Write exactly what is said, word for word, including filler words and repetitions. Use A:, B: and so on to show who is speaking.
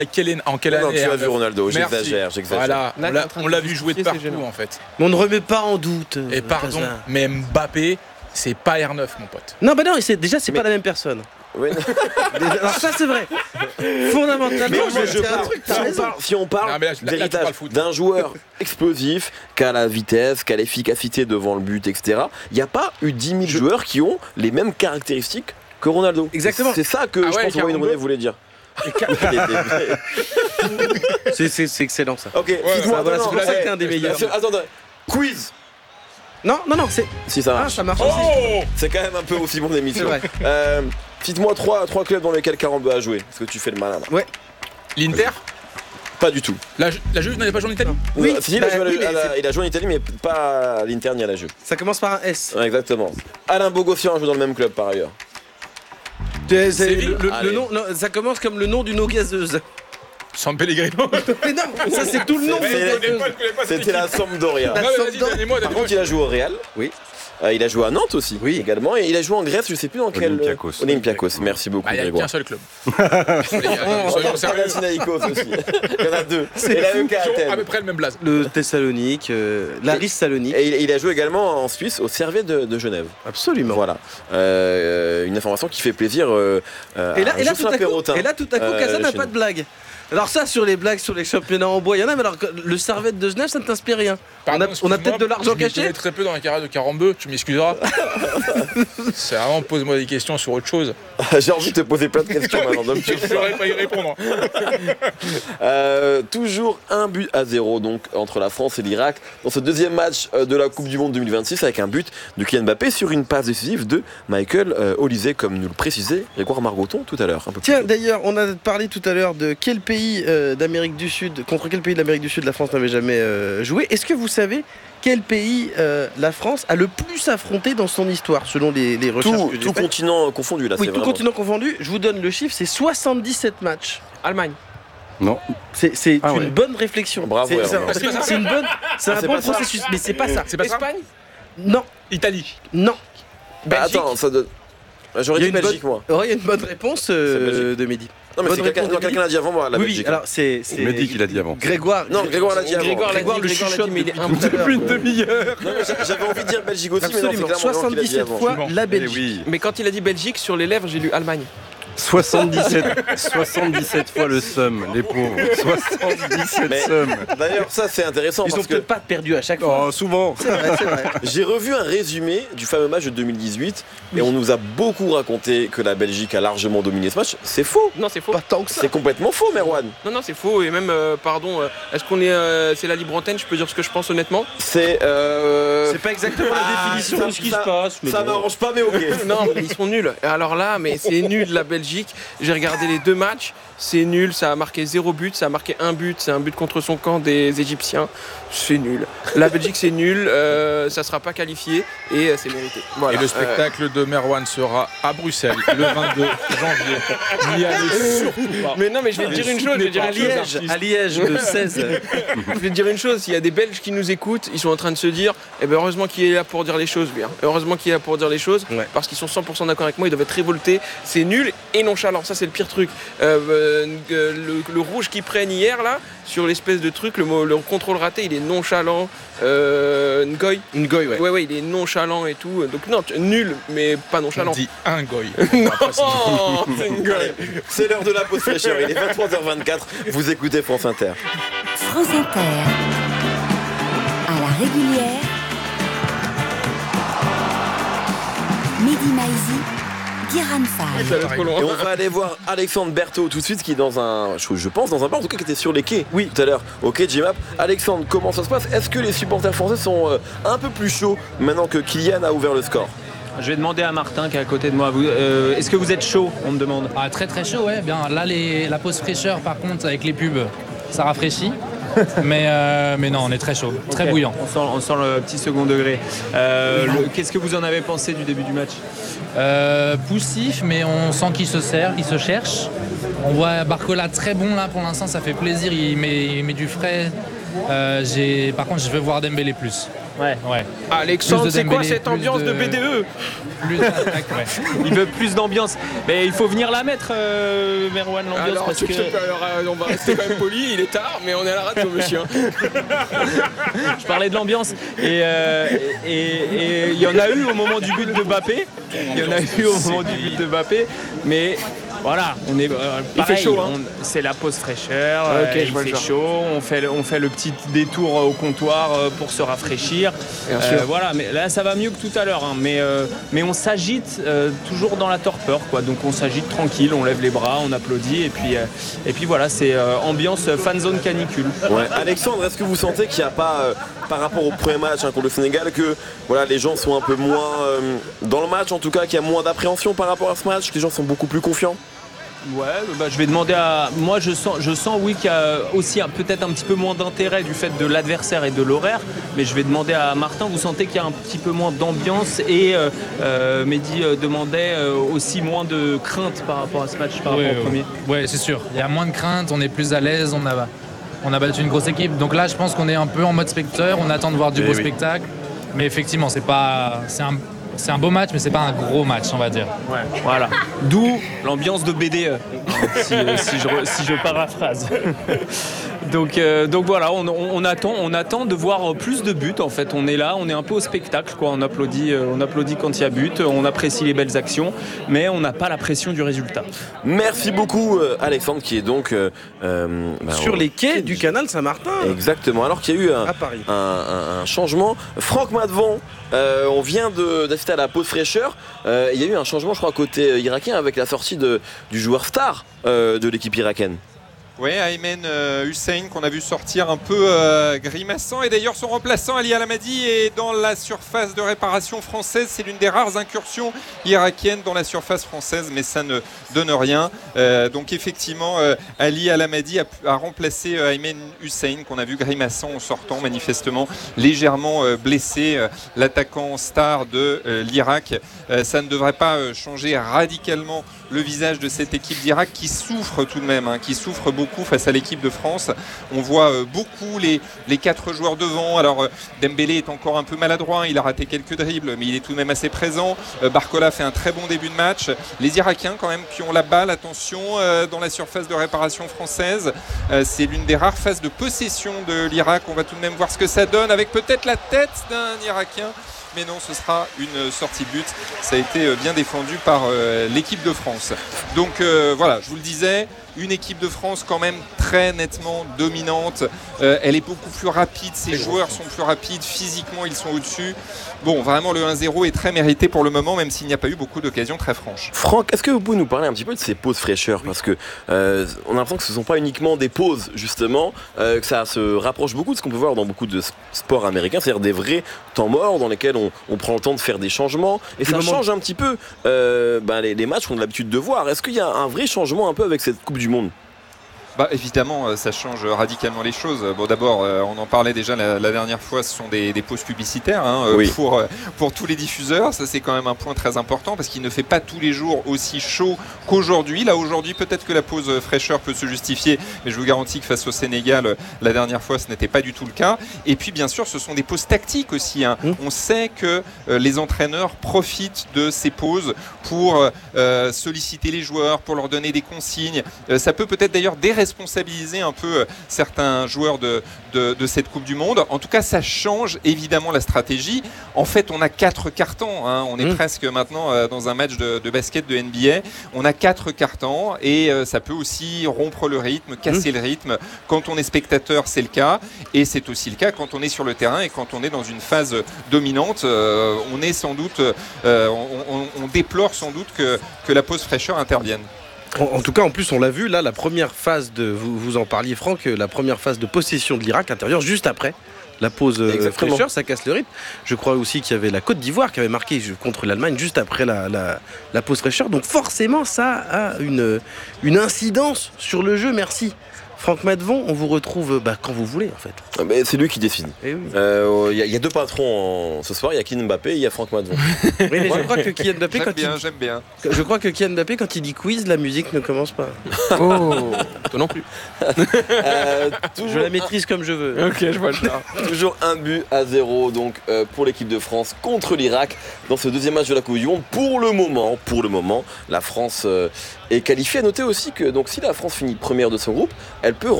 A: Quelle, en quelle
B: non,
A: année
B: non, tu as vu Ronaldo, j'exagère, j'exagère.
A: Voilà, on l'a, on l'a vu jouer de partout en fait.
C: Mais on ne remet pas en doute.
A: Et
C: euh,
A: pardon,
C: Casa.
A: mais Mbappé, c'est pas R neuf mon pote.
C: Non, bah non, c'est, déjà, c'est
B: Mais-
C: pas la même personne.
B: Oui.
C: Alors ça, c'est vrai. Fondamentalement,
B: Mais
C: je
B: moi,
C: vais
B: je
C: dire un
B: parle-
C: truc,
B: si,
C: t'as
B: on
C: raison.
B: parle, si on parle
A: Non, mais là, là, là, tu
B: d'héritage
A: parles foot.
B: d'un joueur explosif, qui a la vitesse, qui a l'efficacité devant le but, et cetera, il n'y a pas eu dix mille joueurs qui ont les mêmes caractéristiques que Ronaldo.
C: Exactement.
B: C'est ça que
A: Ah
B: je
A: ouais,
B: pense que Wayne
A: Carambo.
B: Rooney voulait dire.
C: C'est, c'est, c'est excellent ça.
B: Ok,
A: Ouais,
B: dites-moi,
C: ça, voilà,
B: non,
C: c'est pour
B: non,
C: ça que
B: eh,
C: t'es un des meilleurs.
B: c'est- Attends, attends. Quiz.
C: Non, non, non, c'est.
B: Si ça
C: Ah,
B: marche.
C: ça marche aussi.
A: Oh
B: C'est quand même un peu aussi bon émission.
C: C'est vrai.
B: Euh, Cite-moi trois, trois clubs dans lesquels Carambo a joué. Est-ce que tu fais le malin là?
A: L'Inter,
B: Pas du tout.
A: la, la Juve n'avait pas joué en Italie.
C: Oui,
B: Euh, si, il, a
C: bah,
B: joué à la-
C: oui, mais
B: à la-
C: c'est-
B: il a joué en Italie, mais pas à l'Inter ni à la Juve.
C: Ça commence par un S.
B: Ouais, exactement. Alain Bogossian a joué dans le même club par ailleurs.
C: C'est, c'est-
A: Séville.
C: le, le- le
B: Allez.
C: nom, non, ça commence comme le nom d'une eau gazeuse.
A: San Pellegrino.
C: Mais non, ça c'est tout le nom
B: C'est-
C: d'une eau
B: c'est-
C: gazeuse.
B: C'était la Sampdoria.
C: La
A: Non, mais vas-y,
C: Sampdoria.
A: donnez-moi,
B: Par
A: donnez-moi.
B: contre, il a joué au Real.
C: Oui.
B: Euh, il a joué à Nantes aussi,
C: Oui.
B: également. Et il a joué en Grèce, je sais plus dans quel.
D: Olympiakos.
B: Olympiakos. Merci beaucoup,
A: Ah, il n'y a
B: Grégoire.
A: qu'un seul club. Soyons sérieux.
B: Panathinaikos aussi. Il y en a deux. Et la E K
A: Ils ont à peu
B: Athènes.
A: près le même blaze.
C: Le Thessalonique, euh, l'Aris Salonique.
B: Et il, il a joué également en Suisse au Servet de, de Genève.
C: Absolument.
B: Voilà. Euh, une information qui fait plaisir. Euh, euh,
C: Et là,
B: à
C: et là, tout
B: Jocelyn
C: à coup,
B: Perrotin.
C: et là, tout à coup,
B: Euh,
C: Casa n'a
B: chez
C: pas
B: nous.
C: de blague. Alors ça, sur les blagues sur les championnats en bois, il y en a, mais alors que le Servette de Genève, ça ne t'inspire rien.
A: Pardon,
C: on a, on a
A: excuse-moi,
C: peut-être de l'argent
A: je m'y
C: caché.
A: connais très peu dans la carrière de Carambeu, tu m'excuseras. C'est vraiment, pose-moi des questions sur autre chose.
B: J'ai envie de te poser plein de questions maintenant. donc tu
A: Je ne saurais pas y répondre.
B: Euh, toujours un but à zéro donc entre la France et l'Irak dans ce deuxième match euh, de la Coupe du Monde deux mille vingt-six avec un but de Kylian Mbappé sur une passe décisive de Michael euh, Olysée comme nous le précisait Grégoire Margoton tout à l'heure. Un peu plus
C: Tiens,
B: tôt.
C: d'ailleurs, on a parlé tout à l'heure de quel pays euh, d'Amérique du Sud, contre quel pays d'Amérique du Sud la France n'avait jamais euh, joué. Est-ce que vous savez quel pays euh, la France a le plus affronté dans son histoire, selon les, les recherches
B: tout,
C: que j'ai
B: tout
C: faites.
B: continent confondu là.
C: Oui,
B: c'est
C: tout
B: vraiment-
C: continent confondu. Je vous donne le chiffre, c'est soixante-dix-sept matchs.
E: Allemagne.
D: Non.
C: C'est, c'est
D: Ah
C: une
D: ouais.
C: bonne réflexion.
B: Bravo,
C: C'est, c'est-
B: Hervé.
C: c'est- c'est une bonne, c'est
B: Ah,
C: un
B: c'est
C: bon
B: pas ça.
C: processus, mais c'est pas ça.
A: C'est pas ça
E: Espagne.
C: Non,
A: Italie.
C: non.
B: Bah,
E: Belgique.
B: attends, ça donne. Bah, J'aurais
C: Il y a
B: dit
C: une
B: Belgique moi.
C: Oh, il y a une bonne réponse euh,
B: C'est Belgique.
C: de Mehdi.
B: Non mais
C: Bonne
B: c'est quelqu'un,
C: réponse
B: non,
C: de
B: quelqu'un l'a dit avant moi la
C: oui, oui,
B: Belgique.
C: alors c'est. c'est...
D: Mehdi qui l'a dit avant.
C: Grégoire.
B: Non, Grégoire l'a dit avant.
E: Grégoire l'a
C: Grégoire
E: dit,
C: le
E: Grégoire l'a
C: chuchote
E: dit, mais il est
C: depuis-
E: un peu
C: depuis une
E: demi-heure.
B: Non, mais j'a- j'avais envie de dire Belgique aussi,
C: Absolument.
B: mais non, c'est clairement Jean qui l'a dit
C: soixante-dix-sept
B: avant.
C: fois
A: Suivant.
C: la
D: Eh
C: Belgique.
D: oui.
E: Mais quand il a dit Belgique, sur les lèvres, j'ai lu Allemagne.
D: soixante-dix-sept, soixante-dix-sept fois le somme, les pauvres. soixante-dix-sept
B: Mais-
D: sommes.
B: D'ailleurs, ça c'est intéressant
C: Ils ont
B: parce que
C: peut-être pas perdu à chaque fois.
D: Oh, souvent.
C: C'est vrai, c'est vrai.
B: j'ai revu un résumé du fameux match de deux mille dix-huit et on nous a beaucoup raconté que la Belgique a largement dominé ce match. C'est faux.
E: Non, c'est faux.
C: Pas tant que ça.
B: C'est complètement faux, Merwan.
E: Non, non, c'est faux. Et même, euh, pardon, euh, est-ce qu'on est. euh, c'est la libre antenne, je peux dire ce que je pense honnêtement.
B: C'est. Euh...
C: C'est pas exactement la
B: Ah,
C: définition
B: ça-
C: de ce qui
B: ça-
C: se passe. mais
B: Ça
C: bon.
B: m'arrange pas, mais ok.
E: Non, mais ils sont nuls. Et alors là, mais c'est nul la Belgique. J'ai regardé les deux matchs, c'est nul. Ça a marqué zéro but, ça a marqué un but. C'est un but contre son camp des Égyptiens. C'est nul. La Belgique, c'est nul. Euh, ça sera pas qualifié et euh, c'est mérité. Voilà.
A: Et le spectacle de Merwan sera à Bruxelles le vingt-deux janvier. N'y allez surtout pas.
E: Euh, Mais non, mais je vais te dire une chose. Je vais dire
C: À
E: une chose.
C: Liège, à Liège, le seize.
E: Je vais te dire une chose, s'il y a des Belges qui nous écoutent, ils sont en train de se dire, eh ben heureusement qu'il est là pour dire les choses, lui. hein. Heureusement qu'il est là pour dire les choses,
C: Ouais.
E: parce qu'ils sont cent pour cent d'accord avec moi, ils doivent être révoltés. C'est nul et nonchalant, ça c'est le pire truc. Euh, euh, le, le rouge qu'ils prennent hier là, sur l'espèce de truc, le, mot- le contrôle raté, il est nonchalant. Euh, Ngoy,
C: Une goy, ouais.
E: ouais ouais, il est nonchalant et tout. Donc non, tu- nul, mais pas
A: On
E: nonchalant.
A: dit un goy.
E: Oh, c'est une gueule.
B: Allez, c'est l'heure de la pause fraîcheur. Il est vingt-trois heures vingt-quatre. Vous écoutez France Inter.
F: France Inter. À la régulière. Mehdi Maizi, Guérin Fall.
E: Ça va être trop loin.
B: Et on va aller voir Alexandre Berthaud tout de suite qui est dans un, je, je pense dans un bar en tout cas qui était sur les quais
C: Oui.
B: tout à l'heure au quai de G-Map. Alexandre, comment ça se passe? Est-ce que les supporters français sont euh, un peu plus chauds maintenant que Kylian a ouvert le score?
G: Je vais demander à Martin qui est à côté de moi. Vous, euh, est-ce que vous êtes chaud? On me demande.
H: Ah, très très chaud, ouais. Bien. Là, les, la pause fraîcheur, par contre, avec les pubs, ça rafraîchit. mais, euh, mais non, on est très chaud, très
G: Ok.
H: bouillant.
G: On sent, on sent le petit second degré. Euh, le- Qu'est-ce que vous en avez pensé du début du match?
H: Euh, poussif, mais on sent qu'il se sert, qu'il se cherche. On voit Barcola très bon là pour l'instant, ça fait plaisir. Il met, il met du frais Euh, j'ai... Par contre, je veux voir Dembélé plus.
G: Ouais.
H: Ouais.
E: Alexandre,
H: Plus de
E: c'est quoi
H: Dembélé,
E: cette
H: plus
E: ambiance de,
H: de
E: B D E?
H: Plus d'attaque, ouais.
G: Il veut plus d'ambiance. Mais il faut venir la mettre, euh, Merwan, l'ambiance.
E: Alors,
G: parce
E: tu-
G: que...
E: tu peux- alors, euh, on va rester quand même poli, il est tard, mais on est à la radio, monsieur.
G: Je parlais de l'ambiance. Et euh, et- et il y en a eu au moment du but de Mbappé. Il y en a eu au moment du but de Mbappé. Mais voilà, on est euh,
E: Il fait
G: pareil,
E: chaud, hein.
G: on- c'est la pause fraîcheur.
E: Ok,
G: euh,
E: je
G: il
E: vois le
G: fait
E: genre.
G: chaud. On fait, le- on fait le petit détour au comptoir euh, pour se rafraîchir.
E: Bien
G: Euh,
E: sûr.
G: voilà, mais là ça va mieux que tout à l'heure. hein. mais, euh, mais on s'agite euh, toujours dans la torpeur, quoi. Donc on s'agite tranquille, on lève les bras, on applaudit. Et puis, euh, et puis voilà, c'est euh, ambiance fan zone canicule.
B: Ouais. Alexandre, est-ce que vous sentez qu'il n'y a pas, euh, par rapport au premier match hein, contre le Sénégal, que voilà, les gens sont un peu moins euh, dans le match, en tout cas, qu'il y a moins d'appréhension par rapport à ce match, que les gens sont beaucoup plus confiants?
G: Ouais, bah, je vais demander à. Moi, je sens, je sens oui, qu'il y a aussi un- peut-être un petit peu moins d'intérêt du fait de l'adversaire et de l'horaire. Mais je vais demander à Martin, vous sentez qu'il y a un petit peu moins d'ambiance et euh, euh, Mehdi euh, demandait euh, aussi moins de crainte par rapport à ce match, par
H: Ouais,
G: rapport au
H: ouais.
G: premier.
H: Ouais, c'est sûr. Il y a moins de crainte, on est plus à l'aise, on a, on a battu une grosse équipe. Donc là, je pense qu'on est un peu en mode spectateur, on attend de voir du
B: Eh
H: beau
B: oui.
H: spectacle. Mais effectivement, c'est pas, c'est un, c'est un beau match, mais c'est pas un gros match, on va dire.
G: Ouais, voilà. D'où l'ambiance de B D E, si, euh, si je, re- si je paraphrase. Donc, euh, donc voilà, on, on- on attend, on attend de voir plus de buts. En fait, on est là, on est un peu au spectacle, quoi. On applaudit, euh, on applaudit quand il y a but, on apprécie les belles actions, mais on n'a pas la pression du résultat.
B: Merci beaucoup, euh, Alexandre, qui est donc euh, euh, bah,
C: Sur
B: au-
C: les quais du canal Saint-Martin.
B: Exactement. Alors qu'il y a eu un,
C: À Paris.
B: un- un- un changement. Franck Madvan, euh, on vient de- d'assister à la pause fraîcheur. Euh, il y a eu un changement, je crois, côté euh, irakien avec la sortie de, du joueur star euh, de l'équipe irakienne.
I: Oui, Aymen euh, Hussein qu'on a vu sortir un peu euh, grimaçant, et d'ailleurs son remplaçant Ali Al-Hamadi est dans la surface de réparation française. C'est l'une des rares incursions irakiennes dans la surface française, mais ça ne donne rien. Euh, donc effectivement, euh, Ali Al-Hamadi a, a remplacé euh, Aymen Hussein qu'on a vu grimaçant en sortant, manifestement légèrement euh, blessé, euh, l'attaquant star de euh, l'Irak. Euh, ça ne devrait pas euh, changer radicalement le visage de cette équipe d'Irak qui souffre tout de même, hein, qui souffre beaucoup face à l'équipe de France. On voit euh, beaucoup les, les quatre joueurs devant. Alors euh, Dembélé est encore un peu maladroit, il a raté quelques dribbles, mais il est tout de même assez présent. Euh, Barcola fait un très bon début de match. Les Irakiens quand même qui ont la balle, attention, euh, dans la surface de réparation française. Euh, c'est l'une des rares phases de possession de l'Irak. On va tout de même voir ce que ça donne avec peut-être la tête d'un Irakien. Mais non, ce sera une sortie de but. Ça a été euh, bien défendu par euh, l'équipe de France. Donc euh, voilà, je vous le disais, une équipe de France quand même très nettement dominante. Euh, elle est beaucoup plus rapide, ses joueurs sont plus rapides, physiquement ils sont au-dessus. Bon, vraiment le un zéro est très mérité pour le moment, même s'il n'y a pas eu beaucoup d'occasions très franches.
B: Franck, est-ce que vous pouvez nous parler un petit peu de ces pauses fraîcheurs? Parce que euh, on a l'impression que ce ne sont pas uniquement des pauses, justement, euh, que ça se rapproche beaucoup de ce qu'on peut voir dans beaucoup de s- sports américains, c'est-à-dire des vrais temps morts dans lesquels on, on prend le temps de faire des changements. Et
C: Du
B: ça
C: moment-
B: change un petit peu euh, ben, les, les matchs qu'on a l'habitude de voir. Est-ce qu'il y a un vrai changement un peu avec cette Coupe du Monde?
I: Bah, évidemment, euh, ça change radicalement les choses. Bon, d'abord, euh, on en parlait déjà la, la dernière fois, ce sont des, des pauses publicitaires hein, euh,
B: Oui.
I: pour, euh, pour tous les diffuseurs. Ça, c'est quand même un point très important parce qu'il ne fait pas tous les jours aussi chaud qu'aujourd'hui. Là, aujourd'hui, peut-être que la pause euh, fraîcheur peut se justifier, mais je vous garantis que face au Sénégal, euh, la dernière fois, ce n'était pas du tout le cas. Et puis, bien sûr, ce sont des pauses tactiques aussi. hein.
C: Mmh.
I: On sait que euh, les entraîneurs profitent de ces pauses pour euh, solliciter les joueurs, pour leur donner des consignes. Euh, ça peut peut-être d'ailleurs déresponsabiliser un peu euh, certains joueurs de, de, de cette Coupe du Monde. En tout cas, ça change évidemment la stratégie. En fait, on a quatre cartons. hein. On est
C: Mmh.
I: presque maintenant euh, dans un match de, de basket de N B A. On a quatre cartons et euh, ça peut aussi rompre le rythme, casser le rythme. Quand on est spectateur, c'est le cas. Et c'est aussi le cas quand on est sur le terrain et quand on est dans une phase dominante. Euh, on est sans doute, euh, on, on- on déplore sans doute que, que la pause fraîcheur intervienne.
C: En, en tout cas, en plus, on l'a vu, là, la première phase de, vous, vous en parliez, Franck, euh, la première phase de possession de l'Irak intervient juste après la pause euh,
B: Exactement.
C: fraîcheur, ça casse le rythme. Je crois aussi qu'il y avait la Côte d'Ivoire qui avait marqué je- contre l'Allemagne juste après la, la, la pause fraîcheur. Donc forcément, ça a une, une incidence sur le jeu. Merci Franck Madvon, on vous retrouve bah, quand vous voulez en fait.
B: Ah, mais c'est lui qui décide.
C: Eh oui.
B: Il euh, y, y a deux patrons en... ce soir, il y a Kylian Mbappé et il y a Franck Madvon.
C: Oui, mais je crois que Kylian Mbappé,
I: J'aime
C: quand
I: bien,
C: il...
I: j'aime bien.
C: je crois que Kylian Mbappé, quand il dit quiz, la musique ne commence pas.
E: Oh, toi non plus.
B: Euh,
C: Je
B: toujours,
C: la maîtrise comme je veux.
E: Ok, je vois le genre.
B: un, toujours un but à zéro donc euh, pour l'équipe de France contre l'Irak dans ce deuxième match de la Coupe du Monde. Pour le moment, pour le moment, la France euh, est qualifiée. À noter aussi que donc si la France finit première de son groupe, elle peut